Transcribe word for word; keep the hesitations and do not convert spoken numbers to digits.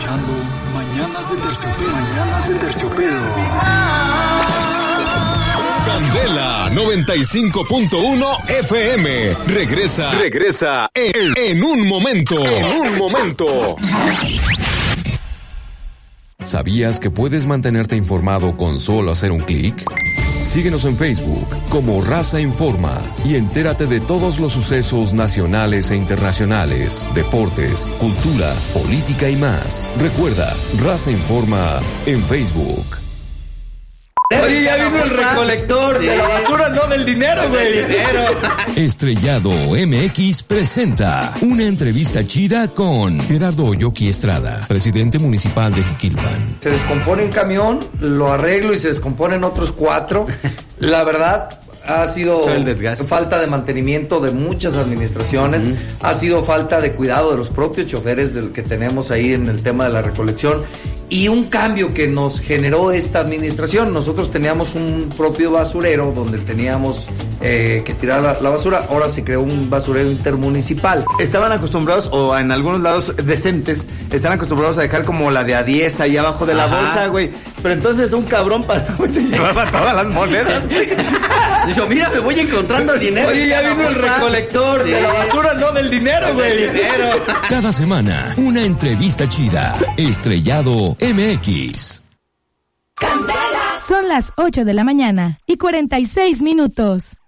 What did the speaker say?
escuchando Mañanas de Terciopelo. Mañanas de Terciopelo. Candela noventa y cinco punto uno F M. Regresa. Regresa en, en un momento. En un momento. ¿Sabías que puedes mantenerte informado con solo hacer un clic? Síguenos en Facebook como Raza Informa y entérate de todos los sucesos nacionales e internacionales, deportes, cultura, política y más. Recuerda, Raza Informa en Facebook. Oye, ya vino el recolector sí. de la basura, no del dinero, güey. Estrellado M X presenta una entrevista chida con Gerardo Yoki Estrada, presidente municipal de Jiquilpan. Se descompone un camión, lo arreglo y se descomponen otros cuatro. La verdad, ha sido falta de mantenimiento de muchas administraciones, uh-huh. ha sido falta de cuidado de los propios choferes del que tenemos ahí en el tema de la recolección. Y un cambio que nos generó esta administración. Nosotros teníamos un propio basurero donde teníamos eh, que tirar la, la basura. Ahora se creó un basurero intermunicipal. Estaban acostumbrados, o en algunos lados decentes, están acostumbrados a dejar como la de a diez ahí abajo de la Ajá. bolsa, güey. Pero entonces un cabrón pasó y se llevaba todas las monedas, güey. Dijo, mira, me voy encontrando dinero. Oye, ya vino el recolector sí. de la basura, no del dinero, güey. Dinero. Cada semana, una entrevista chida. Estrellado M X. Son las ocho de la mañana y cuarenta y seis minutos.